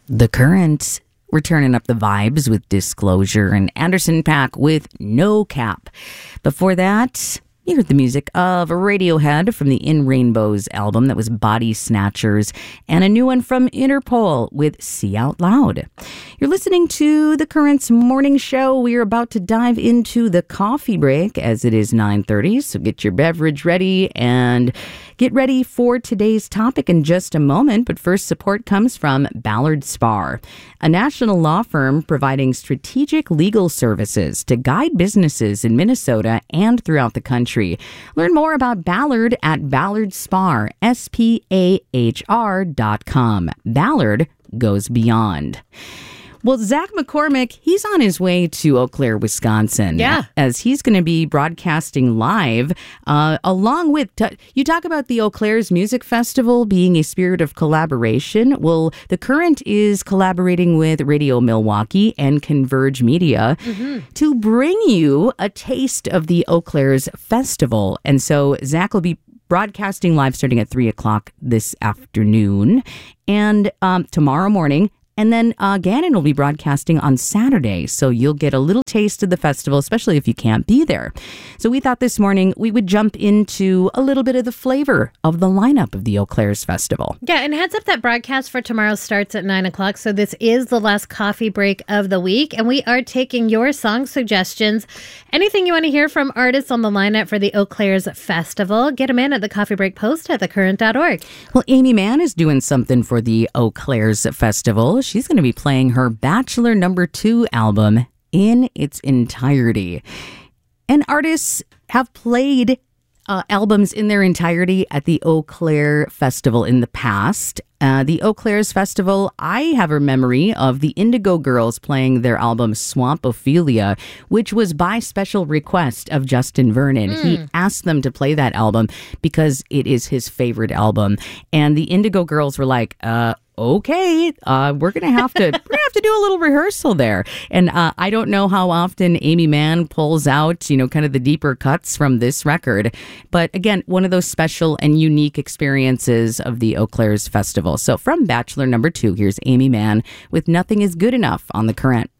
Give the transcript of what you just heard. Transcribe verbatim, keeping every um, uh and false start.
The Current. We're turning up the vibes with Disclosure and Anderson .Paak with No Cap. Before that, you heard the music of Radiohead from the In Rainbows album that was Body Snatchers, and a new one from Interpol with See Out Loud. You're listening to The Current's morning show. We are about to dive into the coffee break as it is nine thirty, so get your beverage ready and get ready for today's topic in just a moment. But first, support comes from Ballard Spahr, a national law firm providing strategic legal services to guide businesses in Minnesota and throughout the country. Learn more about Ballard at Ballard Spahr, S P A H R dot com. Ballard goes beyond. Well, Zach McCormick, he's on his way to Eau Claire, Wisconsin. Yeah. As he's going to be broadcasting live uh, along with, t- you talk about the Eau Claire's Music Festival being a spirit of collaboration. Well, The Current is collaborating with Radio Milwaukee and Converge Media mm-hmm. to bring you a taste of the Eau Claire's festival. And so Zach will be broadcasting live starting at three o'clock this afternoon and um, tomorrow morning. And then uh, Gannon will be broadcasting on Saturday, so you'll get a little taste of the festival, especially if you can't be there. So we thought this morning we would jump into a little bit of the flavor of the lineup of the Eau Claire's Festival. Yeah, and heads up, that broadcast for tomorrow starts at nine o'clock, so this is the last coffee break of the week, and we are taking your song suggestions. Anything you want to hear from artists on the lineup for the Eau Claire's Festival, get them in at the Coffee Break Post at the current dot org. Well, Amy Mann is doing something for the Eau Claire's Festival. She's going to be playing her Bachelor Number Two album in its entirety. And artists have played uh, albums in their entirety at the Eau Claire Festival in the past. Uh, the Eau Claire's Festival, I have a memory of the Indigo Girls playing their album Swamp Ophelia, which was by special request of Justin Vernon. Mm. He asked them to play that album because it is his favorite album. And the Indigo Girls were like, uh, okay, uh, we're going to have to we're gonna have to do a little rehearsal there. And uh, I don't know how often Amy Mann pulls out, you know, kind of the deeper cuts from this record. But again, one of those special and unique experiences of the Eau Claire's Festival. So from Bachelor Number Two, here's Amy Mann with Nothing Is Good Enough on The Current.